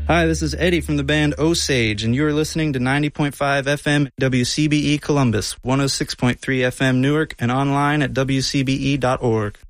Hi, this is Eddie from the band Osage, and you are listening to 90.5 FM WCBE Columbus, 106.3 FM Newark, and online at wcbe.org.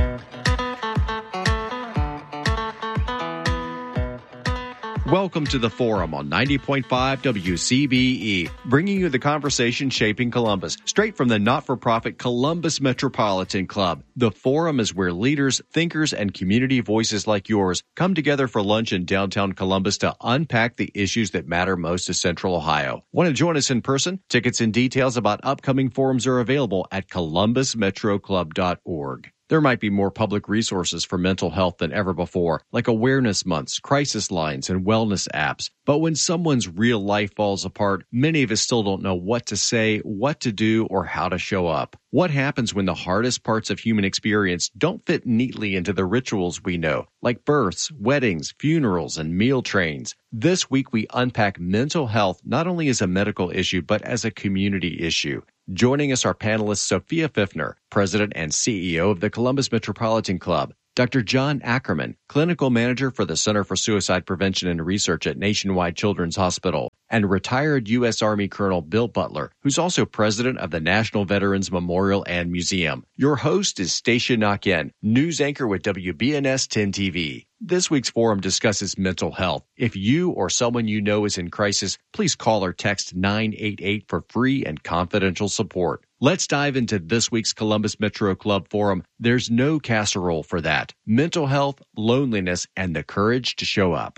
Welcome to The Forum on 90.5 WCBE, bringing you the conversation shaping Columbus, straight from the not-for-profit Columbus Metropolitan Club. The Forum is where leaders, thinkers, and community voices like yours come together for lunch in downtown Columbus to unpack the issues that matter most to Central Ohio. Want to join us in person? Tickets and details about upcoming forums are available at columbusmetroclub.org. There might be more public resources for mental health than ever before, like awareness months, crisis lines, and wellness apps. But when someone's real life falls apart, many of us still don't know what to say, what to do, or how to show up. What happens when the hardest parts of human experience don't fit neatly into the rituals we know, like births, weddings, funerals, and meal trains? This week, we unpack mental health not only as a medical issue, but as a community issue. Joining us are panelists Sophia Pfiffner, President and CEO of the Columbus Metropolitan Club, Dr. John Ackerman, Clinical Manager for the Center for Suicide Prevention and Research at Nationwide Children's Hospital, and retired U.S. Army Colonel Bill Butler, who's also President of the National Veterans Memorial and Museum. Your host is Stacia Nakken, news anchor with WBNS 10 TV. This week's forum discusses mental health. If you or someone you know is in crisis, please call or text 988 for free and confidential support. Let's dive into this week's Columbus Metro Club Forum. There's no casserole for that. Mental health, loneliness, and the courage to show up.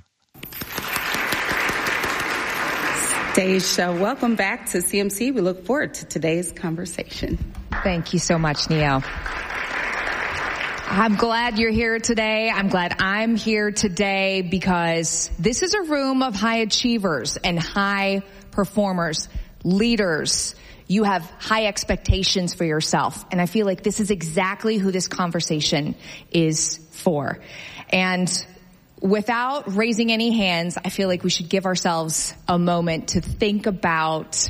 Stacia, welcome back to CMC. We look forward to today's conversation. Thank you so much, Neo. I'm glad you're here today. I'm glad I'm here today because this is a room of high achievers and high performers, leaders. You have high expectations for yourself. And I feel like this is exactly who this conversation is for. And without raising any hands, I feel like we should give ourselves a moment to think about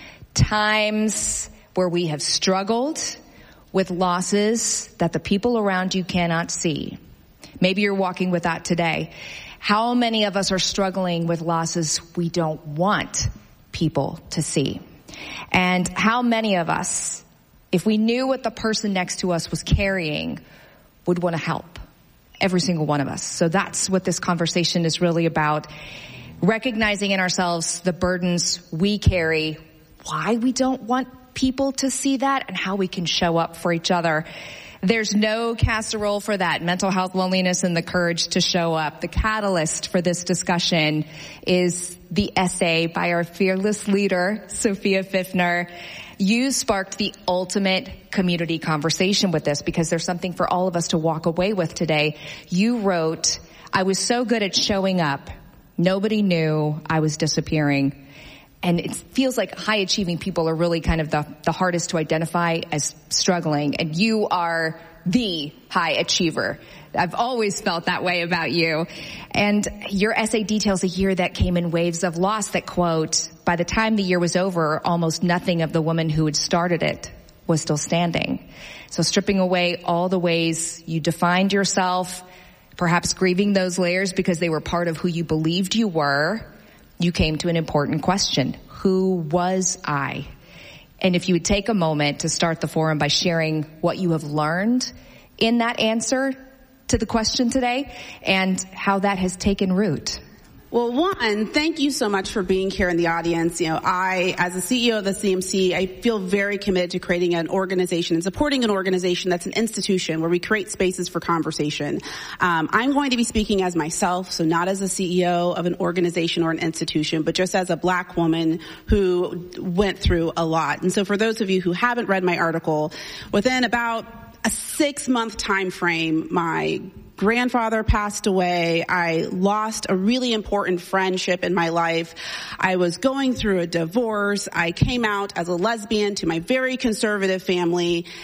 times where we have struggled with losses that the people around you cannot see. Maybe you're walking with that today. How many of us are struggling with losses we don't want people to see? And how many of us, if we knew what the person next to us was carrying, would want to help? Every single one of us. So that's what this conversation is really about. Recognizing in ourselves the burdens we carry, why we don't want people to see that, and how we can show up for each other. There's no casserole for that. Mental health, loneliness, and the courage to show up. The catalyst for this discussion is the essay by our fearless leader, Sophia Pfiffner. You sparked the ultimate community conversation with this because there's something for all of us to walk away with today. You wrote, "I was so good at showing up. Nobody knew I was disappearing." And it feels like high-achieving people are really kind of the hardest to identify as struggling. And you are the high achiever. I've always felt that way about you. And your essay details a year that came in waves of loss that, quote, "By the time the year was over, almost nothing of the woman who had started it was still standing." So stripping away all the ways you defined yourself, perhaps grieving those layers because they were part of who you believed you were, you came to an important question. Who was I? And if you would take a moment to start the forum by sharing what you have learned in that answer to the question today and how that has taken root. Well, one, thank you so much for being here in the audience. You know, I, as the CEO of the CMC, I feel very committed to creating an organization and supporting an organization that's an institution where we create spaces for conversation. I'm going to be speaking as myself, so not as a CEO of an organization or an institution, but just as a Black woman who went through a lot. And so for those of you who haven't read my article, within about a 6-month time frame, my grandfather passed away. I lost a really important friendship in my life. I was going through a divorce. I came out as a lesbian to my very conservative family.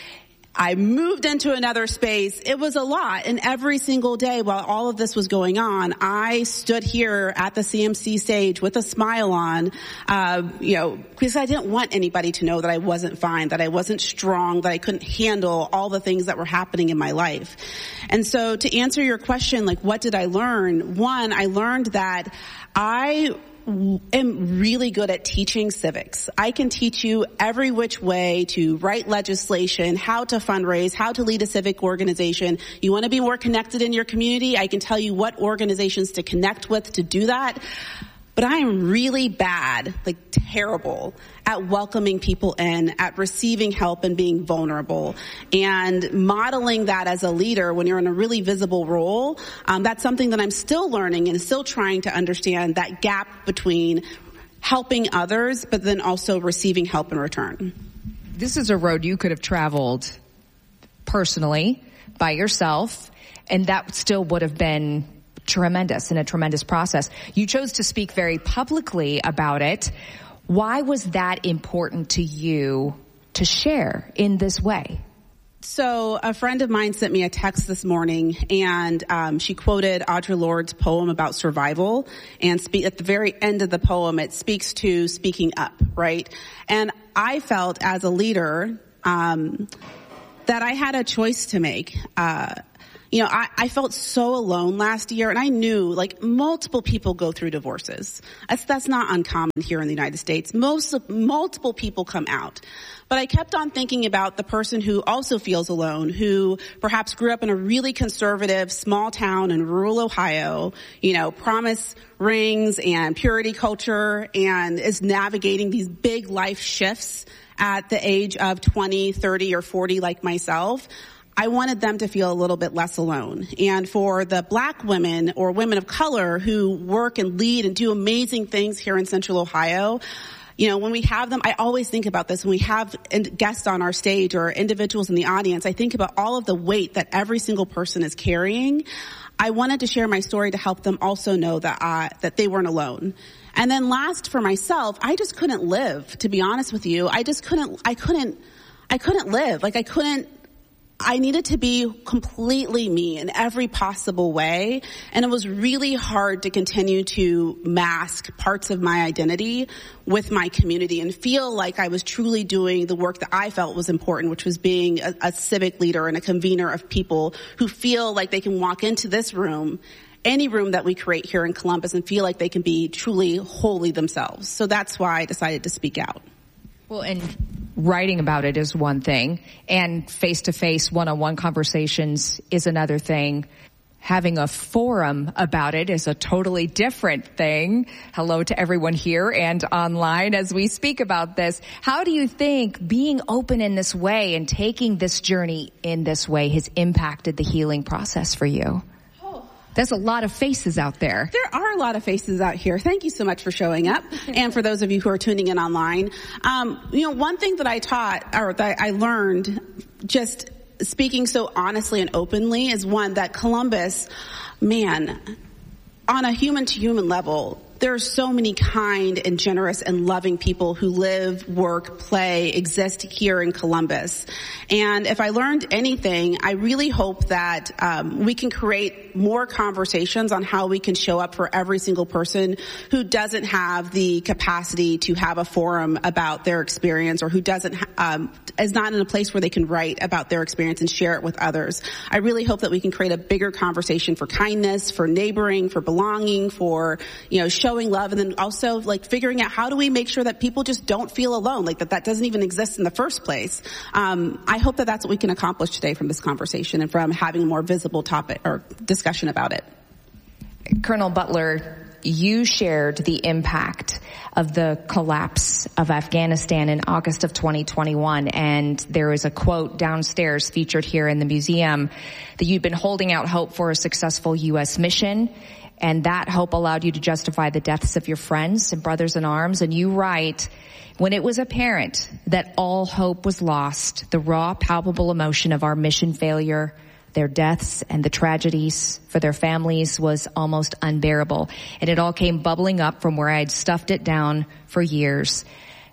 I moved into another space. It was a lot. And every single day while all of this was going on, I stood here at the CMC stage with a smile on, because I didn't want anybody to know that I wasn't fine, that I wasn't strong, that I couldn't handle all the things that were happening in my life. And so to answer your question, like, what did I learn? One, I learned that I am really good at teaching civics. I can teach you every which way to write legislation, how to fundraise, how to lead a civic organization. You want to be more connected in your community? I can tell you what organizations to connect with to do that. But I am really bad, like terrible, at welcoming people in, at receiving help and being vulnerable. And modeling that as a leader when you're in a really visible role, that's something that I'm still learning and still trying to understand, that gap between helping others but then also receiving help in return. This is a road you could have traveled personally by yourself, and that still would have been tremendous and a tremendous process. You chose to speak very publicly about it. Why was that important to you to share in this way? So a friend of mine sent me a text this morning, and she quoted Audre Lorde's poem about survival, and at the very end of the poem, it speaks to speaking up, right? And I felt as a leader that I had a choice to make. I felt so alone last year, and I knew, like, multiple people go through divorces. That's not uncommon here in the United States. Multiple people come out. But I kept on thinking about the person who also feels alone, who perhaps grew up in a really conservative small town in rural Ohio, promise rings and purity culture, and is navigating these big life shifts at the age of 20, 30, or 40 like myself. I wanted them to feel a little bit less alone. And for the Black women or women of color who work and lead and do amazing things here in Central Ohio, when we have them, I always think about this. When we have guests on our stage or individuals in the audience, I think about all of the weight that every single person is carrying. I wanted to share my story to help them also know that they weren't alone. And then last, for myself, I just couldn't live, to be honest with you. I couldn't live. I needed to be completely me in every possible way. And it was really hard to continue to mask parts of my identity with my community and feel like I was truly doing the work that I felt was important, which was being a civic leader and a convener of people who feel like they can walk into this room, any room that we create here in Columbus, and feel like they can be truly wholly themselves. So that's why I decided to speak out. Well, and writing about it is one thing, and face-to-face, one-on-one conversations is another thing. Having a forum about it is a totally different thing. Hello to everyone here and online as we speak about this. How do you think being open in this way and taking this journey in this way has impacted the healing process for you? There's a lot of faces out there. There are a lot of faces out here. Thank you so much for showing up. And for those of you who are tuning in online, one thing that I taught, or that I learned just speaking so honestly and openly, is one, that Columbus, man, on a human to human level, there are so many kind and generous and loving people who live, work, play, exist here in Columbus. And if I learned anything, I really hope that we can create more conversations on how we can show up for every single person who doesn't have the capacity to have a forum about their experience, or who is not in a place where they can write about their experience and share it with others. I really hope that we can create a bigger conversation for kindness, for neighboring, for belonging, for, showing love, and then also figuring out how do we make sure that people just don't feel alone, that doesn't even exist in the first place. I hope that that's what we can accomplish today from this conversation and from having a more visible topic or discussion about it. Colonel Butler, you shared the impact of the collapse of Afghanistan in August of 2021, and there is a quote downstairs featured here in the museum that you've been holding out hope for a successful U.S. mission, and that hope allowed you to justify the deaths of your friends and brothers in arms. And you write, when it was apparent that all hope was lost, the raw, palpable emotion of our mission failure, their deaths, and the tragedies for their families was almost unbearable. And it all came bubbling up from where I had stuffed it down for years.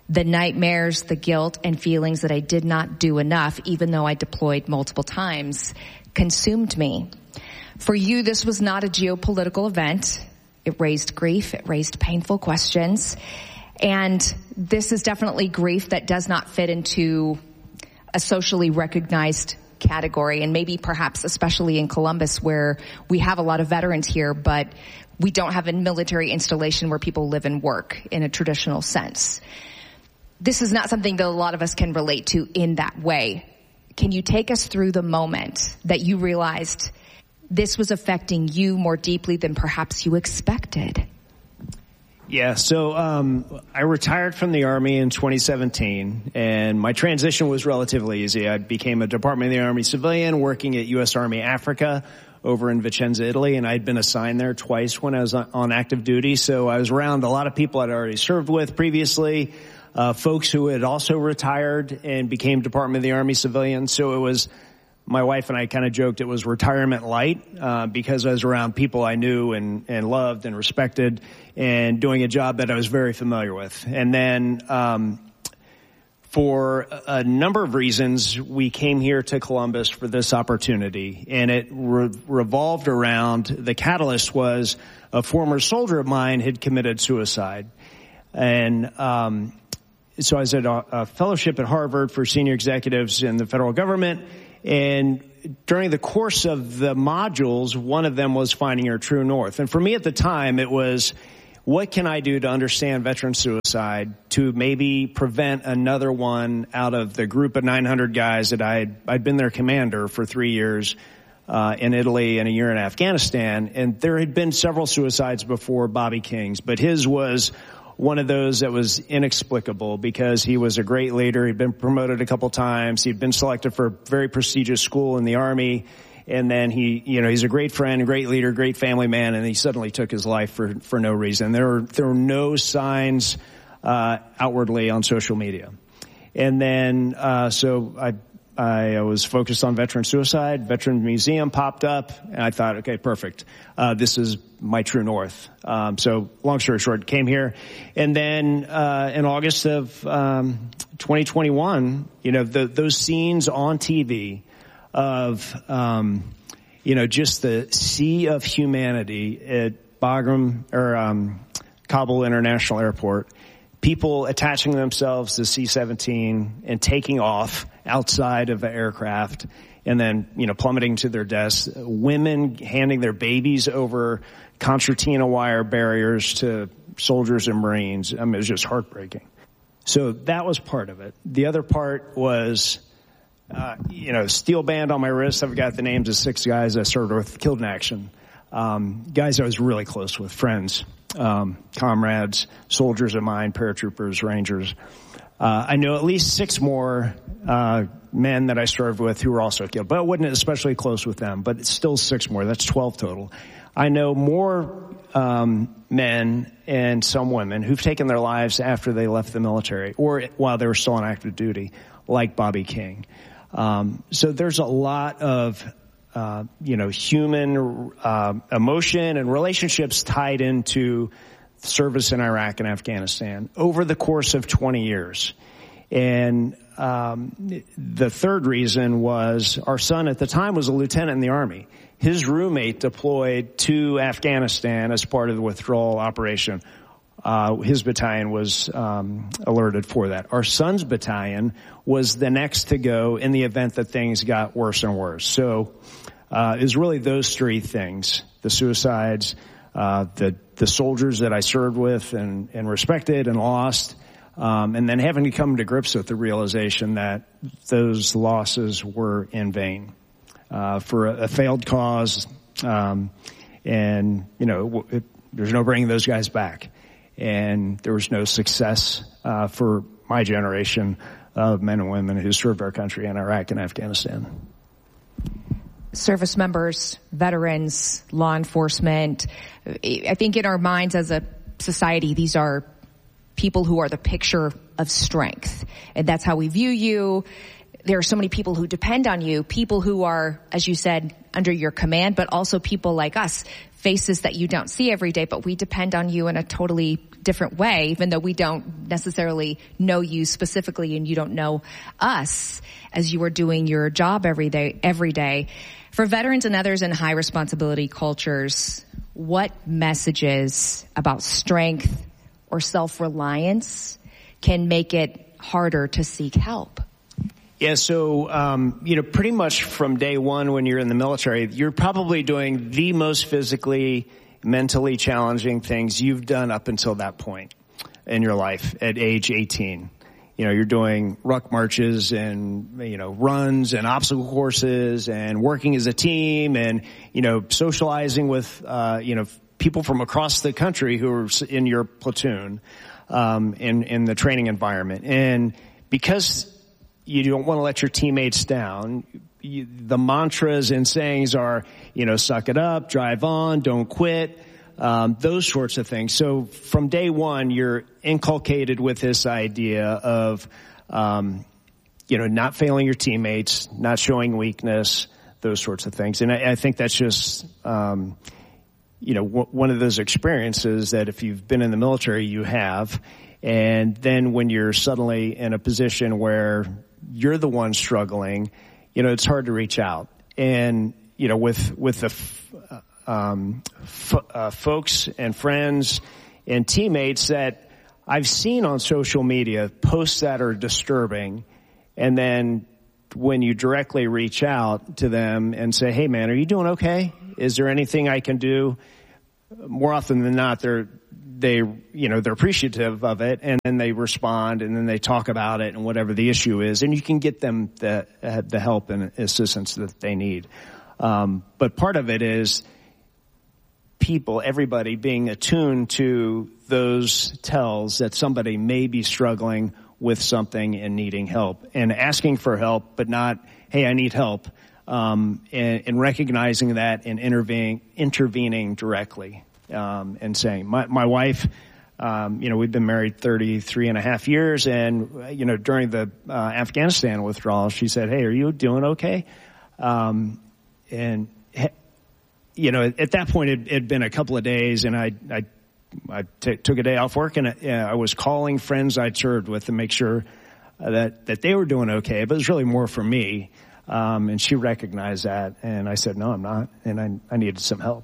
The nightmares, the guilt, and feelings that I did not do enough, even though I deployed multiple times, consumed me. For you, this was not a geopolitical event. It raised grief. It raised painful questions. And this is definitely grief that does not fit into a socially recognized category, and maybe perhaps especially in Columbus, where we have a lot of veterans here, but we don't have a military installation where people live and work in a traditional sense. This is not something that a lot of us can relate to in that way. Can you take us through the moment that you realized this was affecting you more deeply than perhaps you expected? Yeah, so I retired from the Army in 2017, and my transition was relatively easy. I became a Department of the Army civilian working at U.S. Army Africa over in Vicenza, Italy, and I'd been assigned there twice when I was on active duty. So I was around a lot of people I'd already served with previously, folks who had also retired and became Department of the Army civilians. So it was, my wife and I kind of joked it was retirement light, because I was around people I knew and loved and respected and doing a job that I was very familiar with. And then, for a number of reasons, we came here to Columbus for this opportunity, and it revolved around, the catalyst was a former soldier of mine had committed suicide. And, so I was at a fellowship at Harvard for senior executives in the federal government. And during the course of the modules, one of them was finding your true north. And for me at the time, it was, what can I do to understand veteran suicide to maybe prevent another one out of the group of 900 guys that I'd been their commander for 3 years in Italy and a year in Afghanistan. And there had been several suicides before Bobby King's, but his was one of those that was inexplicable because he was a great leader. He'd been promoted a couple times. He'd been selected for a very prestigious school in the Army. And then he's a great friend, a great leader, great family man, and he suddenly took his life for no reason. There were no signs, outwardly on social media. And then, so I was focused on veteran suicide. Veteran Museum popped up, and I thought, okay, perfect. This is my true north. So long story short, came here. And then, in August of, 2021, those scenes on TV of, just the sea of humanity at Bagram or, Kabul International Airport, people attaching themselves to C-17 and taking off outside of the aircraft and then, plummeting to their deaths. Women handing their babies over concertina wire barriers to soldiers and Marines. I mean, it was just heartbreaking. So that was part of it. The other part was, steel band on my wrist. I've got the names of 6 guys I served with, killed in action. Guys I was really close with, friends, comrades, soldiers of mine, paratroopers, Rangers. I know at least 6 more men that I served with who were also killed, but I wasn't especially close with them, but it's still 6 more. That's 12 total. I know more men and some women who've taken their lives after they left the military or while they were still on active duty, like Bobby King. So there's a lot of human emotion and relationships tied into service in Iraq and Afghanistan over the course of 20 years. And the third reason was our son at the time was a lieutenant in the Army. His roommate deployed to Afghanistan as part of the withdrawal operation. His battalion was alerted for that. Our son's battalion was the next to go in the event that things got worse and worse. So it was really those 3 things: the suicides, the soldiers that I served with and respected and lost, and then having to come to grips with the realization that those losses were in vain for a failed cause, and there's no bringing those guys back. And there was no success for my generation of men and women who served our country in Iraq and Afghanistan. Service members, veterans, law enforcement, I think in our minds as a society, these are people who are the picture of strength. And that's how we view you. There are so many people who depend on you, people who are, as you said, under your command, but also people like us, faces that you don't see every day, but we depend on you in a totally different way, even though we don't necessarily know you specifically and you don't know us as you are doing your job every day. For veterans and others in high responsibility cultures, what messages about strength or self-reliance can make it harder to seek help? Yeah, so, pretty much from day one when you're in the military, you're probably doing the most physically, mentally challenging things you've done up until that point in your life at age 18. You're doing ruck marches and, runs and obstacle courses and working as a team and, socializing with, people from across the country who are in your platoon, in the training environment. And because you don't want to let your teammates down, the mantras and sayings are, suck it up, drive on, don't quit, those sorts of things. So from day one, you're inculcated with this idea of, not failing your teammates, not showing weakness, those sorts of things. And I think that's just, one of those experiences that if you've been in the military, you have. And then when you're suddenly in a position where you're the one struggling, it's hard to reach out. And, with the folks and friends and teammates that I've seen on social media, posts that are disturbing, and then when you directly reach out to them and say, hey man, are you doing okay? Is there anything I can do? More often than not, they're appreciative of it, and then they respond, and then they talk about it and whatever the issue is, and you can get them the help and assistance that they need. But part of it is everybody being attuned to those tells that somebody may be struggling with something and needing help, and asking for help, but not, hey, I need help, and recognizing that and intervening directly. And saying, my wife, we've been married 33 and a half years, and, during the Afghanistan withdrawal, she said, hey, are you doing okay? At that point, it'd been a couple of days, and I took a day off work, and I was calling friends I'd served with to make sure that they were doing okay, but it was really more for me. And she recognized that, and I said, no, I'm not, and I needed some help.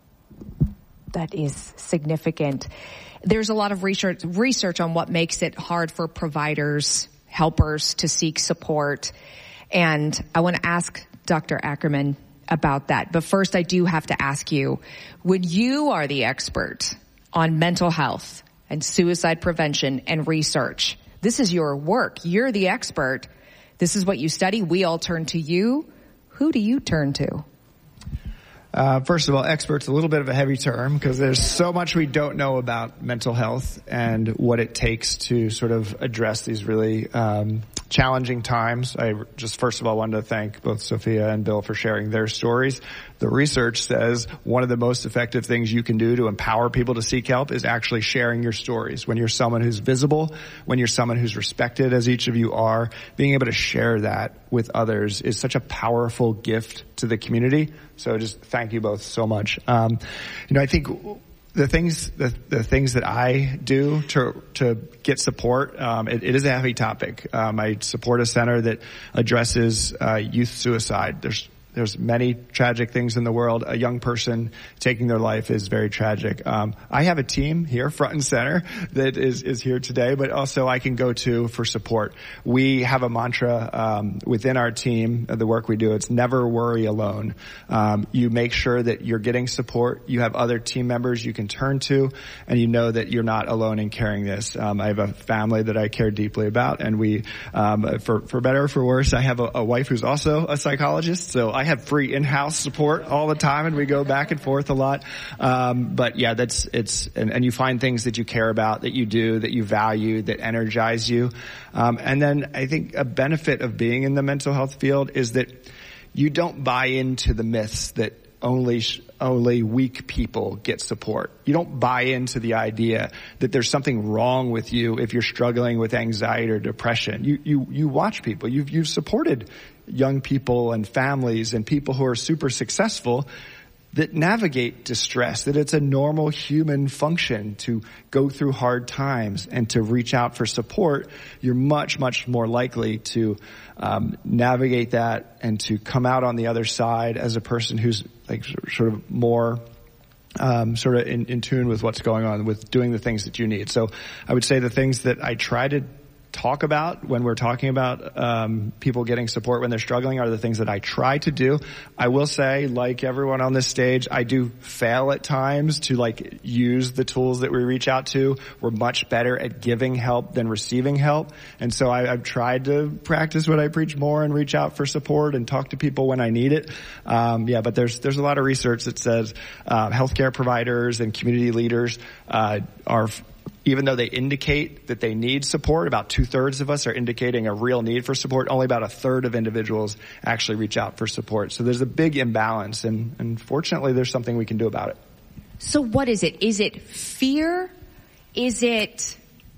That is significant. There's a lot of research on what makes it hard for providers, helpers to seek support. And I want to ask Dr. Ackerman about that. But first, I do have to ask you, when you are the expert on mental health and suicide prevention and research, this is your work. You're the expert. This is what you study. We all turn to you. Who do you turn to? First of all, expert's a little bit of a heavy term because there's so much we don't know about mental health and what it takes to sort of address these really challenging times. I just first of all wanted to thank both Sophia and Bill for sharing their stories. The research says one of the most effective things you can do to empower people to seek help is actually sharing your stories. When you're someone who's visible, when you're someone who's respected, as each of you are, being able to share that with others is such a powerful gift to the community. So just thank you both so much. I think the things that I do to get support, it is a heavy topic. I support a center that addresses youth suicide. There's many tragic things in the world. A young person taking their life is very tragic. I have a team here, front and center, that is here today, but also I can go to for support. We have a mantra within our team, the work we do. It's never worry alone. You make sure that you're getting support. You have other team members you can turn to, and you know that you're not alone in carrying this. I have a family that I care deeply about, and we, for better or for worse, I have a wife who's also a psychologist, so I have free in-house support all the time, and we go back and forth a lot. But yeah, and you find things that you care about, that you do, that you value, that energize you. And then I think a benefit of being in the mental health field is that you don't buy into the myths that only weak people get support. You don't buy into the idea that there's something wrong with you if you're struggling with anxiety or depression. You watch people. You've supported young people and families and people who are super successful. that navigate distress, that it's a normal human function to go through hard times and to reach out for support, you're much, much more likely to navigate that and to come out on the other side as a person who's like sort of more sort of in tune with what's going on, with doing the things that you need. So I would say the things that I try to talk about when we're talking about people getting support when they're struggling are the things that I try to do. I will say, like everyone on this stage, I do fail at times to like use the tools that we reach out to. We're much better at giving help than receiving help. And so I've tried to practice what I preach more and reach out for support and talk to people when I need it. But there's a lot of research that says healthcare providers and community leaders are, even though they indicate that they need support, about 2/3 of us are indicating a real need for support. Only about 1/3 of individuals actually reach out for support. So there's a big imbalance, and fortunately there's something we can do about it. So what is it? Is it fear? Is it,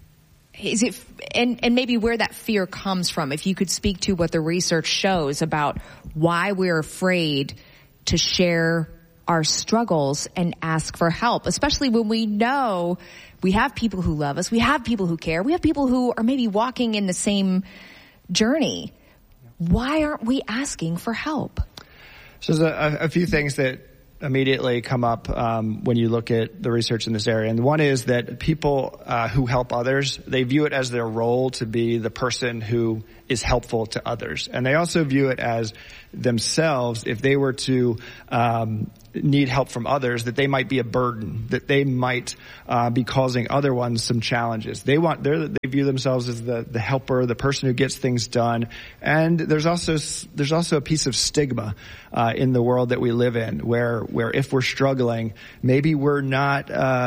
and maybe where that fear comes from, if you could speak to what the research shows about why we're afraid to share our struggles and ask for help, especially when we know we have people who love us, we have people who care, we have people who are maybe walking in the same journey. Why aren't we asking for help? So there's a few things that immediately come up when you look at the research in this area. And one is that people who help others, they view it as their role to be the person who is helpful to others. And they also view it as themselves, if they were to need help from others, that they might be a burden, that they might be causing other ones some challenges. They view themselves as the helper, the person who gets things done. And there's also a piece of stigma in the world that we live in, where if we're struggling, maybe we're not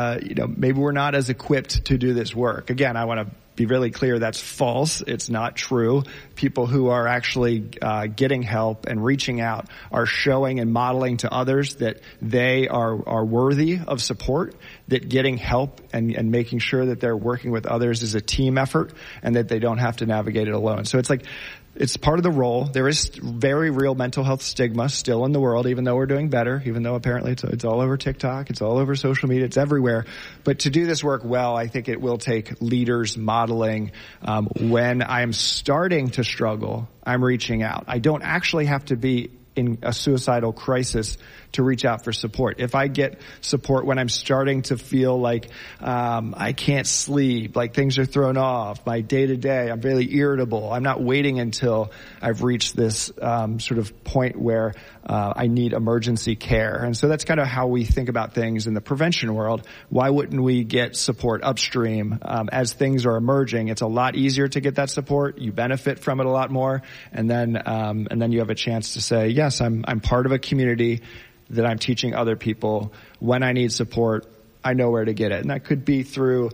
as equipped to do this work. Again, I want to be really clear, that's false. It's not true. People who are actually getting help and reaching out are showing and modeling to others that they are worthy of support, that getting help and making sure that they're working with others is a team effort and that they don't have to navigate it alone. So it's part of the role. There is very real mental health stigma still in the world, even though we're doing better, even though apparently it's all over TikTok, it's all over social media, it's everywhere. But to do this work well, I think it will take leaders modeling when I'm starting to struggle, I'm reaching out. I don't actually have to be in a suicidal crisis to reach out for support. If I get support when I'm starting to feel like I can't sleep, like things are thrown off, my day-to-day, I'm really irritable, I'm not waiting until I've reached this sort of point where I need emergency care. And so that's kind of how we think about things in the prevention world. Why wouldn't we get support upstream as things are emerging? It's a lot easier to get that support. You benefit from it a lot more. And then you have a chance to say, yes, I'm part of a community that I'm teaching other people. When I need support, I know where to get it. And that could be through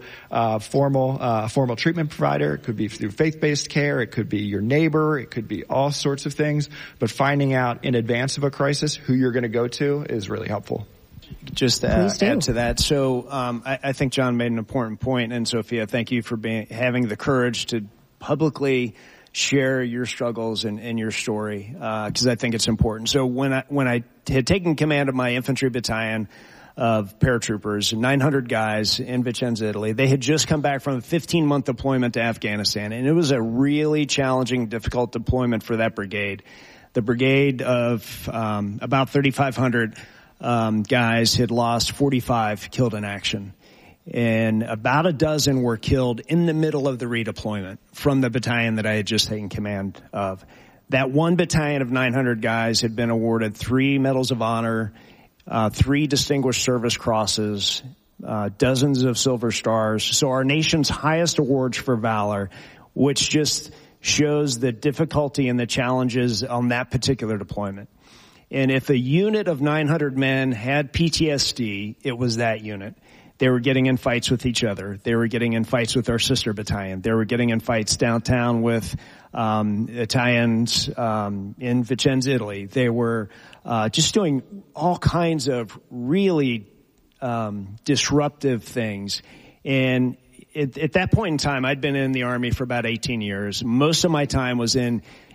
formal treatment provider. It could be through faith-based care. It could be your neighbor. It could be all sorts of things. But finding out in advance of a crisis who you're going to go to is really helpful. Just to add to that. So I think John made an important point. And Sophia, thank you for having the courage to publicly share your struggles and your story, because I think it's important. So when I had taken command of my infantry battalion of paratroopers, 900 guys in Vicenza, Italy, they had just come back from a 15-month deployment to Afghanistan, and it was a really challenging, difficult deployment for that brigade. The brigade of about 3,500 guys had lost 45 killed in action. And about a dozen were killed in the middle of the redeployment from the battalion that I had just taken command of. That one battalion of 900 guys had been awarded 3 Medals of Honor, 3 Distinguished Service Crosses, dozens of Silver Stars. So our nation's highest awards for valor, which just shows the difficulty and the challenges on that particular deployment. And if a unit of 900 men had PTSD, it was that unit. They were getting in fights with each other. They were getting in fights with our sister battalion. They were getting in fights downtown with Italians in Vicenza, Italy. They were just doing all kinds of really disruptive things. And at that point in time, I'd been in the Army for about 18 years. Most of my time was in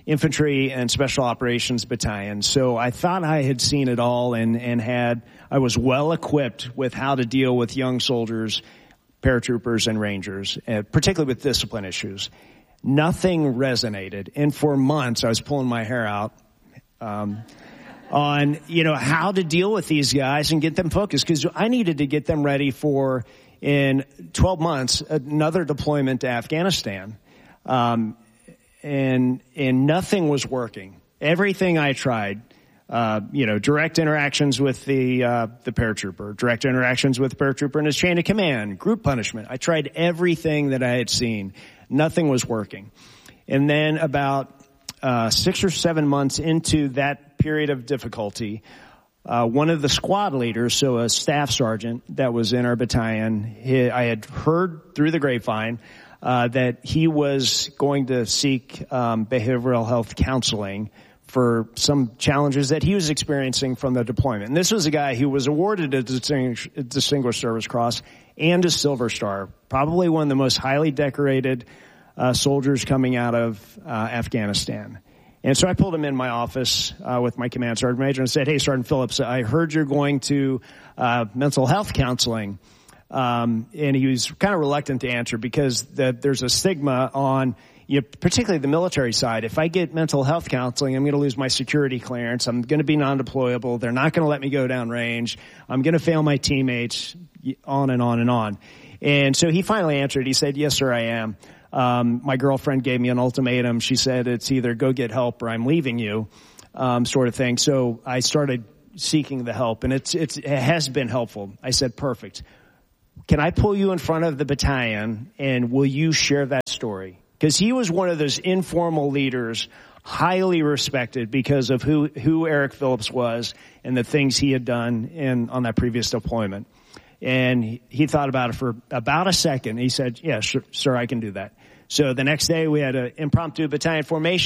infantry and special operations battalion. So I thought I had seen it all and I was well equipped with how to deal with young soldiers, paratroopers, and rangers, particularly with discipline issues. Nothing resonated. And for months, I was pulling my hair out on, how to deal with these guys and get them focused, because I needed to get them ready for, in 12 months, another deployment to Afghanistan. And nothing was working. Everything I tried, direct interactions with the paratrooper, direct interactions with the paratrooper and his chain of command, group punishment. I tried everything that I had seen. Nothing was working. And then about 6 or 7 months into that period of difficulty, one of the squad leaders, so a staff sergeant that was in our battalion, I had heard through the grapevine that he was going to seek behavioral health counseling for some challenges that he was experiencing from the deployment. And this was a guy who was awarded a Distinguished Service Cross and a Silver Star, probably one of the most highly decorated soldiers coming out of Afghanistan. And so I pulled him in my office with my command sergeant major and said, "Hey, Sergeant Phillips, I heard you're going to mental health counseling." And he was kind of reluctant to answer because there's a stigma on, particularly the military side. If I get mental health counseling, I'm going to lose my security clearance. I'm going to be non-deployable. They're not going to let me go downrange. I'm going to fail my teammates, on and on and on. And so he finally answered. He said, "Yes, sir, I am. My girlfriend gave me an ultimatum. She said it's either go get help or I'm leaving you," sort of thing. So I started seeking the help, and it has been helpful. I said, "Perfect. Can I pull you in front of the battalion, and will you share that story?" Because he was one of those informal leaders, highly respected because of who Eric Phillips was and the things he had done on that previous deployment. And he thought about it for about a second. He said, "Yeah, sure, I can do that." So the next day we had an impromptu battalion formation.